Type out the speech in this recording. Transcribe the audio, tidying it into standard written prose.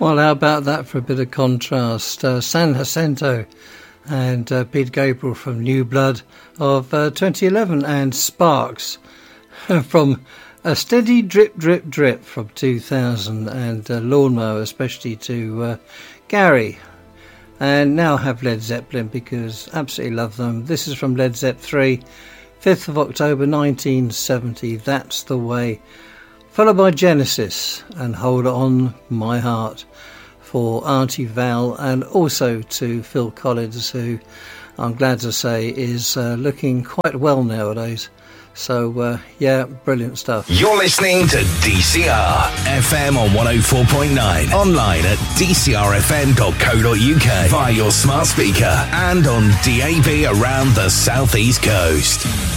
Well, how about that for a bit of contrast? San Jacinto and Pete Gabriel from New Blood of 2011, and Sparks from A Steady Drip Drip Drip from 2000, and Lawnmower especially to Gary. And now I have Led Zeppelin because I absolutely love them. This is from Led Zepp 3, 5th of October 1970, That's the Way. Followed by Genesis and Hold On My Heart for Auntie Val, and also to Phil Collins, who I'm glad to say is looking quite well nowadays. So, yeah, brilliant stuff. You're listening to DCR FM on 104.9. Online at dcrfm.co.uk via your smart speaker and on DAB around the South East Coast.